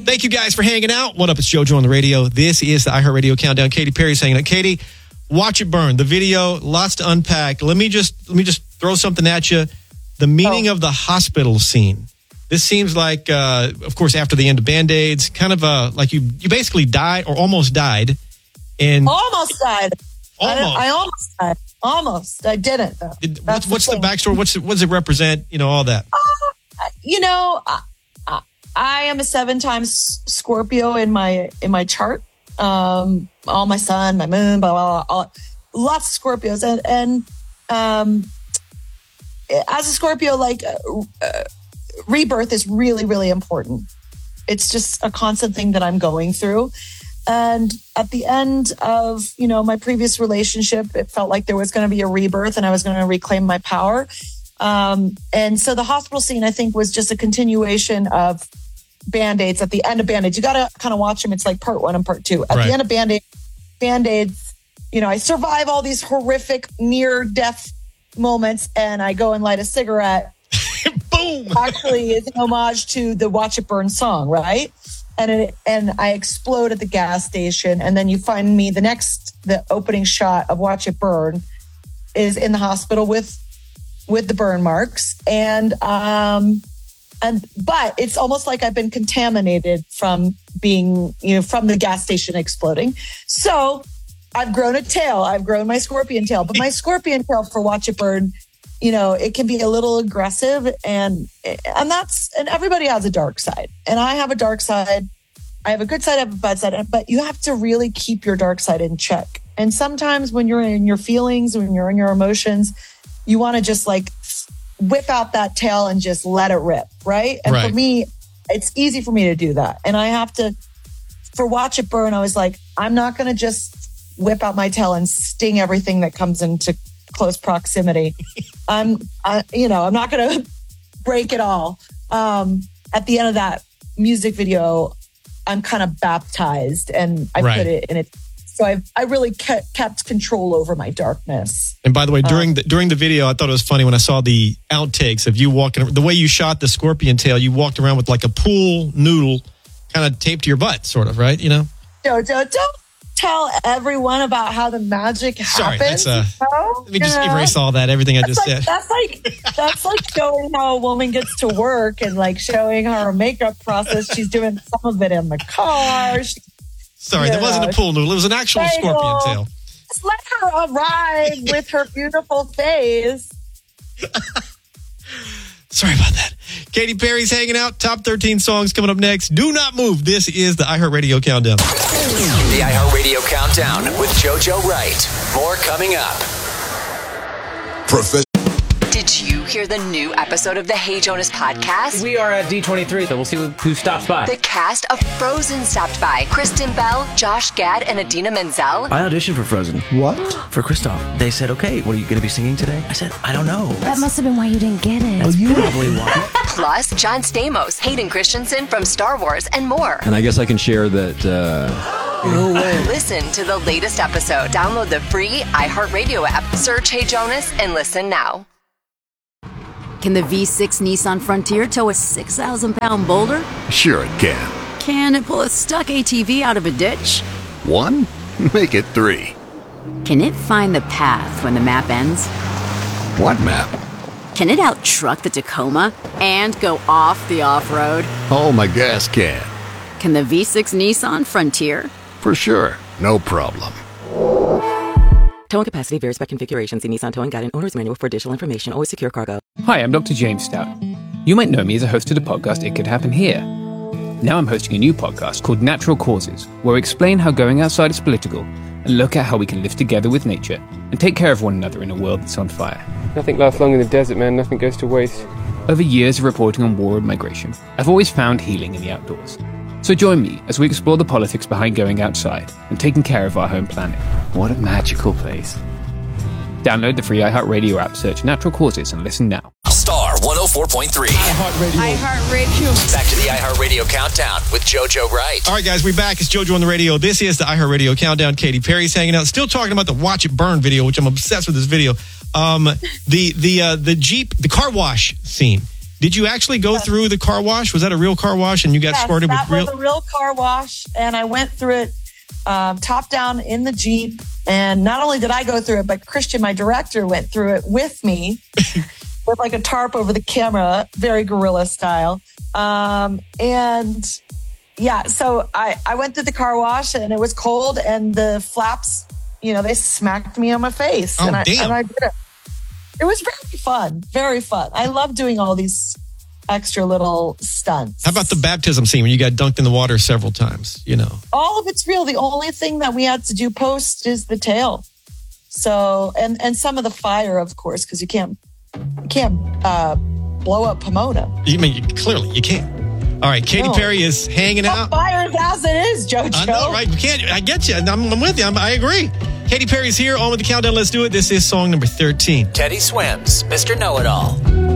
Thank you guys for hanging out. What up? It's JoJo on the radio. This is the iHeartRadio Countdown. Katy Perry's hanging out. Katy, Watch It Burn. The video, lots to unpack. Let me just throw something at you. The meaning of the hospital scene. This seems like, of course, after the end of Band-Aids, kind of like you basically died or almost died. Almost died. I almost died. Almost. I didn't, though. What's the backstory? What does it represent? All that. I am a 7-time Scorpio in my chart. All my sun, my moon, blah, blah, blah, lots of Scorpios. And as a Scorpio, rebirth is really, really important. It's just a constant thing that I'm going through. And at the end of, my previous relationship, it felt like there was going to be a rebirth and I was going to reclaim my power. And so the hospital scene, I think, was just a continuation of Band-Aids. At the end of Band-Aids, you got to kind of watch them. It's like part 1 and part 2. At the end of Band-Aids, I survive all these horrific near-death moments and I go and light a cigarette. Boom! Actually, it's an homage to the Watch It Burn song, right? And I explode at the gas station, and then you find me. The opening shot of Watch It Burn is in the hospital with the burn marks, but it's almost like I've been contaminated from being, from the gas station exploding. So I've grown a tail. I've grown my scorpion tail, but my scorpion tail for Watch It Burn, it can be a little aggressive and everybody has a dark side. And I have a dark side. I have a good side, I have a bad side, but you have to really keep your dark side in check. And sometimes when you're in your feelings, when you're in your emotions, you want to just whip out that tail and just let it rip. Right. And for me, it's easy for me to do that. And I have to, for Watch It Burn, I was like, I'm not going to just whip out my tail and sting everything that comes into close proximity. I'm not going to break it all. At the end of that music video, I'm kind of baptized and I put it in it. So I really kept control over my darkness. And by the way, during the video, I thought it was funny when I saw the outtakes of you walking, the way you shot the scorpion tail, you walked around with like a pool noodle kind of taped to your butt, sort of, right? Don't tell everyone about how the magic happens. Sorry, let me just erase all that, everything I just said. That's like showing how a woman gets to work and showing her makeup process. She's doing some of it in the car. Sorry, that wasn't a pool noodle. It was an actual scorpion tail. Just let her arrive with her beautiful face. Sorry about that. Katy Perry's hanging out. Top 13 songs coming up next. Do not move. This is the iHeartRadio Countdown. The iHeartRadio Countdown with JoJo Wright. More coming up. Did you hear the new episode of the Hey Jonas podcast? We are at D23, so we'll see who stops by. The cast of Frozen stopped by. Kristen Bell, Josh Gad, and Idina Menzel. I auditioned for Frozen. What? For Kristoff. They said, okay, what are you going to be singing today? I said, I don't know. That must have been why you didn't get it. That's probably why. Plus, John Stamos, Hayden Christensen from Star Wars, and more. And I guess I can share that... No way. Listen to the latest episode. Download the free iHeartRadio app. Search Hey Jonas and listen now. Can the V6 Nissan Frontier tow a 6,000-pound boulder? Sure it can. Can it pull a stuck ATV out of a ditch? 1? Make it 3. Can it find the path when the map ends? What map? Can it out-truck the Tacoma and go off the off-road? Oh, my gas can. Can the V6 Nissan Frontier? For sure. No problem. Towing capacity varies by configuration. See Nissan Towing Guide and Owner's Manual for additional information. Always secure cargo. Hi, I'm Dr. James Stout. You might know me as a host of the podcast It Could Happen Here. Now I'm hosting a new podcast called Natural Causes, where I explain how going outside is political and look at how we can live together with nature and take care of one another in a world that's on fire. Nothing lasts long in the desert, man. Nothing goes to waste. Over years of reporting on war and migration, I've always found healing in the outdoors. So join me as we explore the politics behind going outside and taking care of our home planet. What a magical place. Download the free iHeartRadio app, search Natural Causes, and listen now. Star 104.3. iHeartRadio. Back to the iHeartRadio Countdown with JoJo Wright. All right, guys, we're back. It's JoJo on the radio. This is the iHeartRadio Countdown. Katy Perry's hanging out. Still talking about the Watch It Burn video, which I'm obsessed with this video. The Jeep, the car wash scene. Did you actually go through the car wash? Was that a real car wash and you got squirted with real? That was a real car wash, and I went through it top down in the Jeep. And not only did I go through it, but Christian, my director, went through it with me with like a tarp over the camera, very guerrilla style. And yeah, so I went through the car wash and it was cold and the flaps, they smacked me on my face. Oh, and I damn. did it. It was very fun. Very fun. I love doing all these extra little stunts. How about the baptism scene when you got dunked in the water several times, All of it's real. The only thing that we had to do post is the tail. So, and some of the fire, of course, because you can't blow up Pomona. Clearly you can't. All right, Katy Perry is hanging out. Fires as it is, JoJo. I know, right? We can't. I get you. I'm with you. I agree. Katy Perry's here on with the countdown. Let's do it. This is song number 13. Teddy Swims, Mr. Know-It-All.